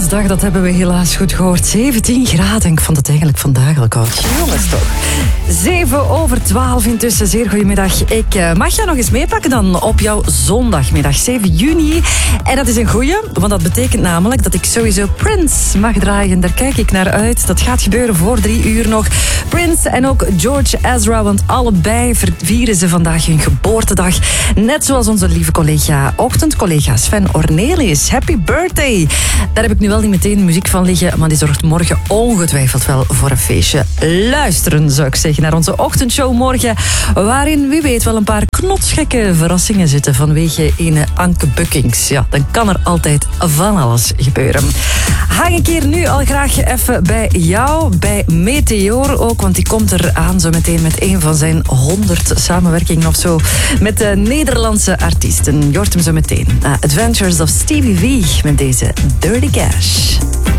Valentijnsdag, dat hebben we helaas goed gehoord. 17 graden. Ik vond het eigenlijk vandaag al koud. Jongens toch. 7:12 intussen. Zeer goedemiddag. Ik mag jou nog eens meepakken dan op jouw zondagmiddag, 7 juni. En dat is een goeie, want dat betekent namelijk dat ik sowieso Prince mag draaien. Daar kijk ik naar uit. Dat gaat gebeuren voor 3 uur nog. Prince en ook George Ezra, want allebei vieren ze vandaag hun geboortedag. Net zoals onze lieve ochtendcollega Sven Ornelius. Happy birthday! Daar heb ik nu wel niet meteen muziek van liggen, maar die zorgt morgen ongetwijfeld wel voor een feestje. Luisteren, zou ik zeggen, naar onze ochtendshow morgen, waarin wie weet wel een paar knotsgekke verrassingen zitten vanwege ene Anke Buckings. Ja, dan kan er altijd van alles gebeuren. Hang ik hier nu al graag even bij jou, bij Meteor ook, want die komt er aan zo meteen met een van zijn 100 samenwerkingen of zo met de Nederlandse artiesten. Je hoort hem zo meteen. Adventures of Stevie V met deze Dirty Cash.